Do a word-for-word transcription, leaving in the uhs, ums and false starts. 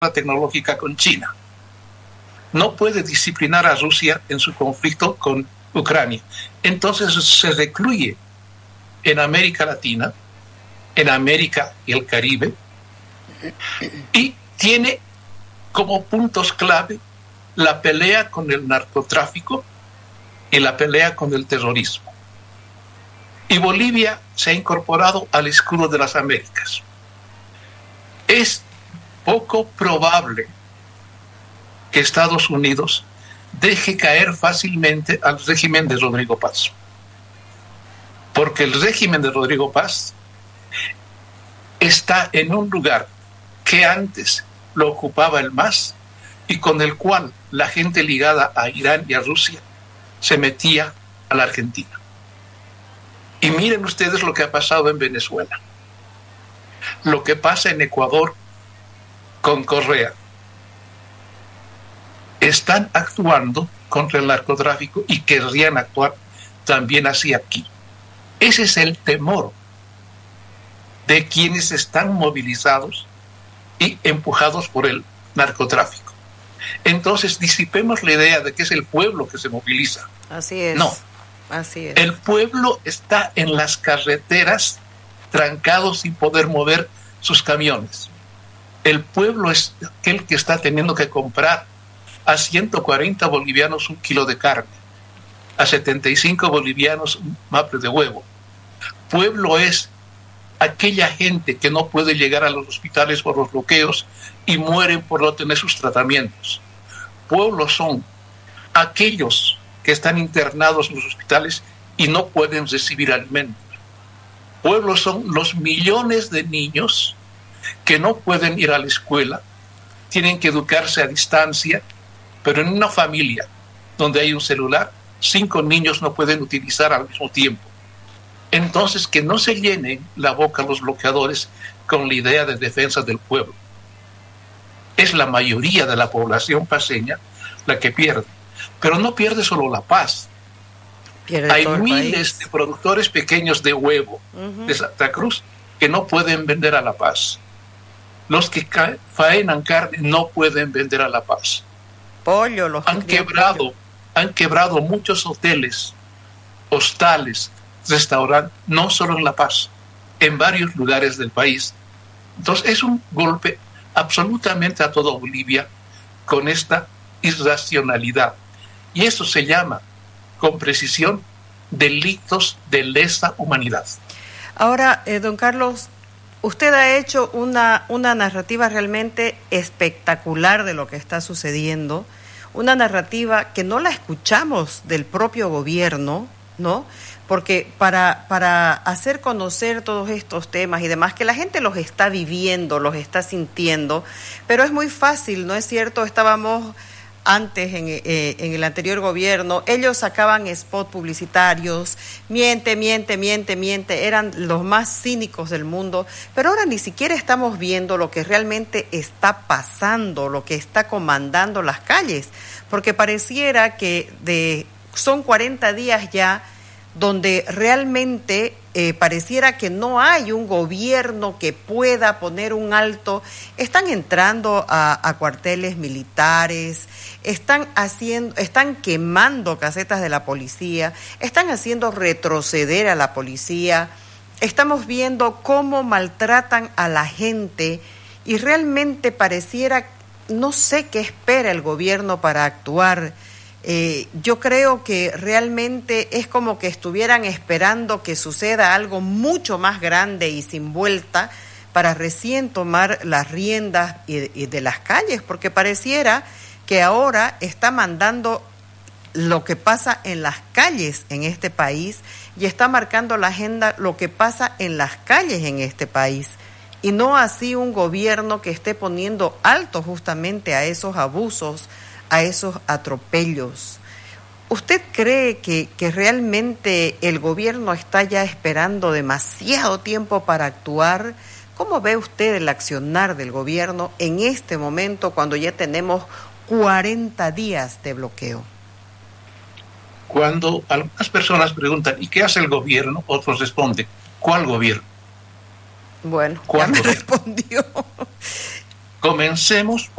tecnológica con China. No puede disciplinar a Rusia en su conflicto con Ucrania. Entonces se recluye en América Latina, en América y el Caribe, y tiene como puntos clave la pelea con el narcotráfico y la pelea con el terrorismo. Y Bolivia se ha incorporado al escudo de las Américas. Es poco probable que Estados Unidos deje caer fácilmente al régimen de Rodrigo Paz, porque el régimen de Rodrigo Paz está en un lugar que antes lo ocupaba el M A S y con el cual la gente ligada a Irán y a Rusia se metía a la Argentina. Y miren ustedes lo que ha pasado en Venezuela, lo que pasa en Ecuador con Correa. Están actuando contra el narcotráfico y querrían actuar también así aquí. Ese es el temor de quienes están movilizados y empujados por el narcotráfico. Entonces disipemos la idea de que es el pueblo que se moviliza. Así es. No. Así es. El pueblo está en las carreteras trancado sin poder mover sus camiones. El pueblo es aquel que está teniendo que comprar a ciento cuarenta bolivianos un kilo de carne, a setenta y cinco bolivianos un maple de huevo. Pueblo es aquella gente que no puede llegar a los hospitales por los bloqueos y mueren por no tener sus tratamientos. Pueblos son aquellos que están internados en los hospitales y no pueden recibir alimentos. Pueblos son los millones de niños que no pueden ir a la escuela, tienen que educarse a distancia, pero en una familia donde hay un celular, cinco niños no pueden utilizar al mismo tiempo. Entonces, que no se llenen la boca los bloqueadores con la idea de defensa del pueblo. Es la mayoría de la población paceña la que pierde. Pero no pierde solo La Paz. Pierde Hay todo el miles país. de productores pequeños de huevo Uh-huh. de Santa Cruz que no pueden vender a La Paz. Los que ca- faenan carne no pueden vender a La Paz. Pollo, los Han que crían quebrado, pollo. han quebrado muchos hoteles, hostales, restaurantes, no solo en La Paz, en varios lugares del país. Entonces es un golpe absolutamente a toda Bolivia con esta irracionalidad. Y eso se llama, con precisión, delitos de lesa humanidad. Ahora, eh, don Carlos, usted ha hecho una, una narrativa realmente espectacular de lo que está sucediendo, una narrativa que no la escuchamos del propio gobierno, ¿no? Porque para, para hacer conocer todos estos temas y demás, que la gente los está viviendo, los está sintiendo, pero es muy fácil, ¿no es cierto? Estábamos antes en, eh, en el anterior gobierno, ellos sacaban spot publicitarios, miente, miente, miente, miente, eran los más cínicos del mundo, pero ahora ni siquiera estamos viendo lo que realmente está pasando, lo que está comandando las calles, porque pareciera que de, son cuarenta días ya donde realmente eh, pareciera que no hay un gobierno que pueda poner un alto. Están entrando a, a cuarteles militares, están haciendo, están quemando casetas de la policía, están haciendo retroceder a la policía, estamos viendo cómo maltratan a la gente y realmente pareciera, no sé qué espera el gobierno para actuar. Eh, yo creo que realmente es como que estuvieran esperando que suceda algo mucho más grande y sin vuelta para recién tomar las riendas y, y de las calles, porque pareciera que ahora está mandando lo que pasa en las calles en este país y está marcando la agenda lo que pasa en las calles en este país, y no así un gobierno que esté poniendo alto justamente a esos abusos, a esos atropellos. ¿Usted cree que, que realmente el gobierno está ya esperando demasiado tiempo para actuar? ¿Cómo ve usted el accionar del gobierno en este momento cuando ya tenemos cuarenta días de bloqueo? Cuando algunas personas preguntan, ¿y qué hace el gobierno?, otros responden, ¿cuál gobierno? Bueno, ya ¿Cuál me gobierno? respondió. Comencemos